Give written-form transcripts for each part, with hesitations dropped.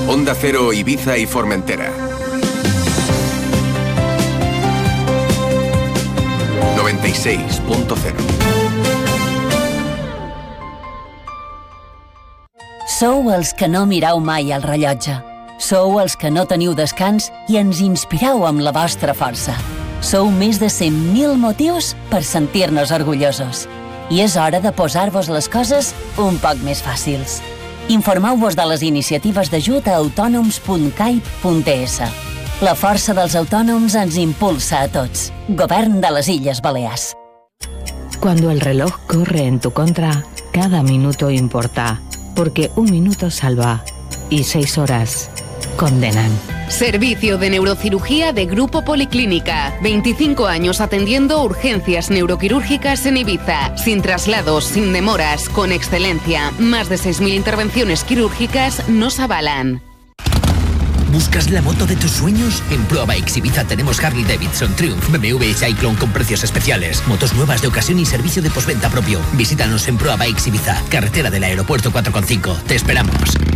Onda Cero, Ibiza y Formentera. 96.0. Sou els que no mirau mai el rellotge. Sou els que no teniu descans i ens inspireu amb la vostra força. Sou més de 100.000 motius per sentir-nos orgullosos. I és hora de posar-vos les coses un poc més fàcils. Informeu-vos de les iniciatives d'ajut a autònoms.cai.es. La força dels autònoms ens impulsa a tots. Govern de les Illes Balears. Cuando el reloj corre en tu contra, cada minuto importa, porque un minuto salva y 6 horas condenan. Servicio de neurocirugía de Grupo Policlínica. 25 años atendiendo urgencias neuroquirúrgicas en Ibiza. Sin traslados, sin demoras, con excelencia. Más de 6.000 intervenciones quirúrgicas nos avalan. ¿Buscas la moto de tus sueños? En ProBikes Ibiza tenemos Harley Davidson, Triumph, BMW y Cyclone con precios especiales. Motos nuevas de ocasión y servicio de postventa propio. Visítanos en ProBikes Ibiza, carretera del aeropuerto 4,5. Te esperamos.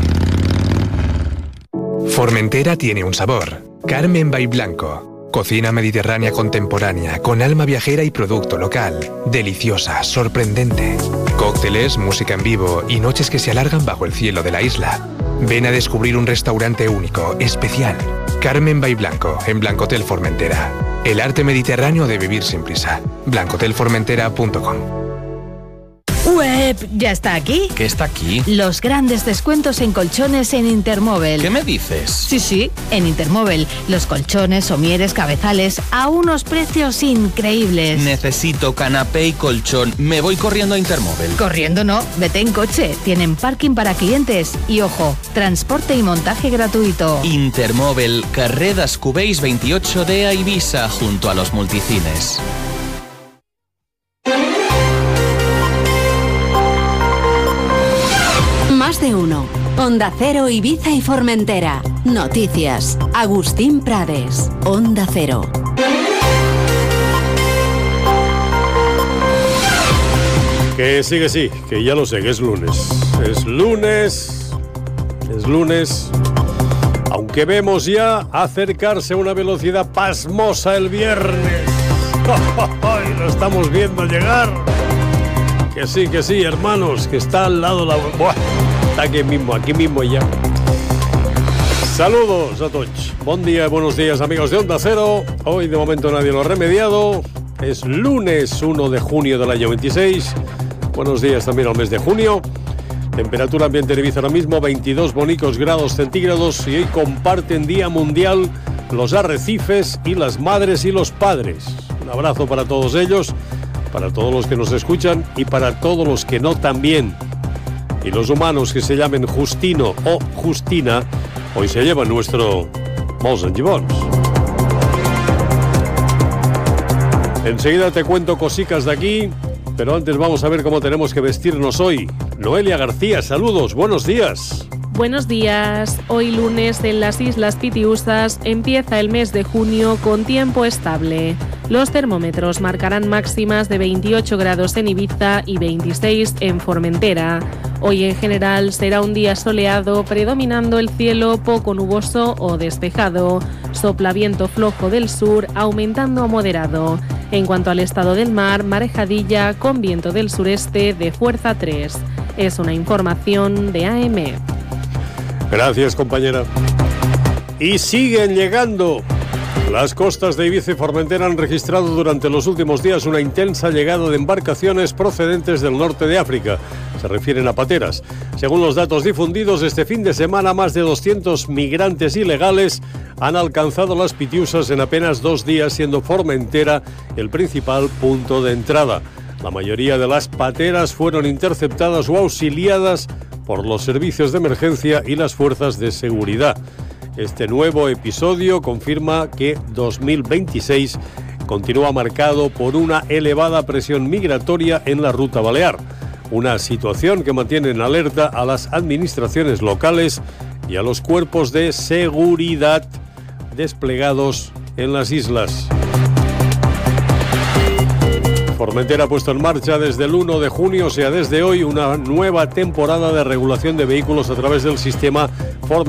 Formentera tiene un sabor. Carmen by Blanco. Cocina mediterránea contemporánea, con alma viajera y producto local. Deliciosa, sorprendente. Cócteles, música en vivo y noches que se alargan bajo el cielo de la isla. Ven a descubrir un restaurante único, especial. Carmen by Blanco, en Blancotel Formentera. El arte mediterráneo de vivir sin prisa. blancotelformentera.com. Web, ¿ya está aquí? ¿Qué está aquí? Los grandes descuentos en colchones en Intermóvil. ¿Qué me dices? Sí, en Intermóvil. Los colchones, somieres, cabezales a unos precios increíbles. Necesito canapé y colchón. Me voy corriendo a Intermóvil. Corriendo no, vete en coche. Tienen parking para clientes y, ojo, transporte y montaje gratuito. Intermóvil, Carreras Cubéis 28D a Ibiza, junto a los multicines. Más de uno. Onda Cero, Ibiza y Formentera. Noticias. Agustín Prades. Onda Cero. Que sí, que ya lo sé, que es lunes. Es lunes. Aunque vemos ya acercarse a una velocidad pasmosa el viernes. Lo estamos viendo llegar. Que sí, hermanos, que está al lado la... Buah, está aquí mismo ya. Saludos a todos. Buen día, buenos días, amigos de Onda Cero. Hoy de momento nadie lo ha remediado. Es lunes 1 de junio del año 26. Buenos días también al mes de junio. Temperatura ambiente en Ibiza ahora mismo 22 bonicos grados centígrados. Y hoy comparten Día Mundial los arrecifes y las madres y los padres. Un abrazo para todos ellos, para todos los que nos escuchan y para todos los que no también. Y los humanos que se llamen Justino o Justina, hoy se llevan nuestro Molts and Gibons. Enseguida te cuento cositas de aquí, pero antes vamos a ver cómo tenemos que vestirnos hoy. Noelia García, saludos, buenos días. Buenos días. Hoy lunes en las Islas Pitiusas empieza el mes de junio con tiempo estable. Los termómetros marcarán máximas de 28 grados en Ibiza y 26 en Formentera. Hoy en general será un día soleado, predominando el cielo poco nuboso o despejado. Sopla viento flojo del sur, aumentando a moderado. En cuanto al estado del mar, marejadilla con viento del sureste de fuerza 3. Es una información de AM. Gracias, compañera. Y siguen llegando. Las costas de Ibiza y Formentera han registrado durante los últimos días una intensa llegada de embarcaciones procedentes del norte de África. Se refieren a pateras. Según los datos difundidos, este fin de semana más de 200 migrantes ilegales han alcanzado las Pitiusas en apenas 2 días, siendo Formentera el principal punto de entrada. La mayoría de las pateras fueron interceptadas o auxiliadas por los servicios de emergencia y las fuerzas de seguridad. Este nuevo episodio confirma que 2026 continúa marcado por una elevada presión migratoria en la ruta balear, una situación que mantiene en alerta a las administraciones locales y a los cuerpos de seguridad desplegados en las islas. Formentera ha puesto en marcha desde el 1 de junio, o sea, desde hoy, una nueva temporada de regulación de vehículos a través del sistema